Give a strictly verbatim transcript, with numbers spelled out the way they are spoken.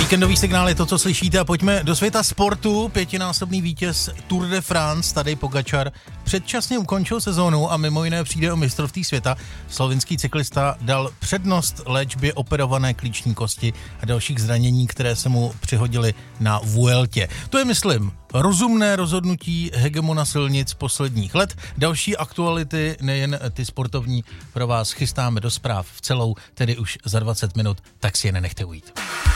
Víkendový signál je to, co slyšíte, a pojďme do světa sportu. Pětinásobný vítěz Tour de France Tadej Pogačar předčasně ukončil sezónu a mimo jiné přijde o mistrovství světa. Slovinský cyklista dal přednost léčbě operované klíční kosti a dalších zranění, které se mu přihodily na Vueltě. To je, myslím, rozumné rozhodnutí hegemona silnic posledních let. Další aktuality, nejen ty sportovní, pro vás chystáme do zpráv v celou, tedy už za dvacet minut, tak si je nenechte ujít.